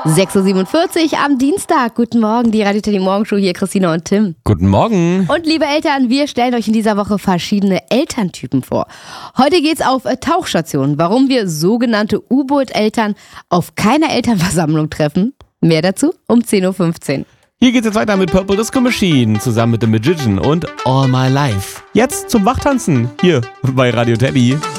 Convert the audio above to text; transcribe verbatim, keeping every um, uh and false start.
sechs Uhr siebenundvierzig am Dienstag. Guten Morgen, die Radio Teddy Morgenshow hier, Christina und Tim. Guten Morgen. Und liebe Eltern, wir stellen euch in dieser Woche verschiedene Elterntypen vor. Heute geht's auf Tauchstationen, warum wir sogenannte U-Boot-Eltern auf keiner Elternversammlung treffen. Mehr dazu um zehn Uhr fünfzehn. Hier geht's jetzt weiter mit Purple Disco Machine zusammen mit The Magician und All My Life. Jetzt zum Wachtanzen hier bei Radio Teddy.